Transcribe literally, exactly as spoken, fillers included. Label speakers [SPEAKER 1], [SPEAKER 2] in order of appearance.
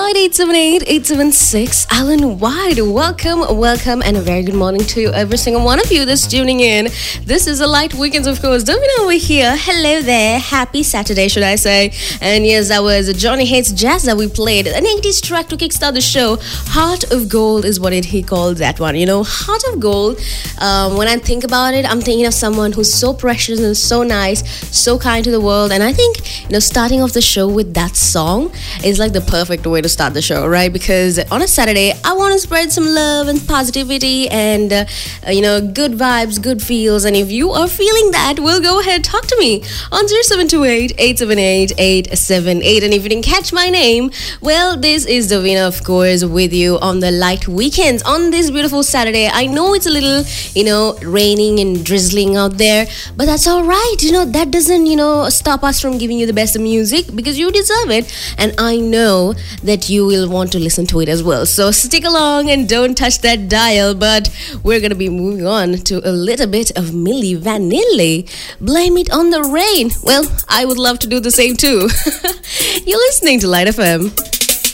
[SPEAKER 1] nine eight seven eight, eight seven six, Alan Wide. Welcome, welcome, and a very good morning to every single one of you that's tuning in. This is a light weekends, of course. Davina over here. Hello there. Happy Saturday, should I say. And yes, that was Johnny Hates Jazz that we played. An eighties track to kickstart the show. Heart of Gold is what it, he called that one. You know, Heart of Gold, um, when I think about it, I'm thinking of someone who's so precious and so nice, so kind to the world. And I think, you know, starting off the show with that song is like the perfect way to start the show, right? Because on a Saturday, I want to spread some love and positivity and, uh, uh, you know, good vibes, good feels. And if you are feeling that, well, go ahead, talk to me on zero seven two eight, eight seven eight, eight seven eight. And if you didn't catch my name, well, this is Davina, of course, with you on the light weekends on this beautiful Saturday. I know it's a little, you know, raining and drizzling out there, but that's all right. You know, that doesn't, you know, stop us from giving you the best of music because you deserve it. And I know that you will want to listen to it as well. So stick along and don't touch that dial. But we're going to be moving on to a little bit of Milli Vanilli. Blame It on the Rain. Well, I would love to do the same too. You're listening to Light F M.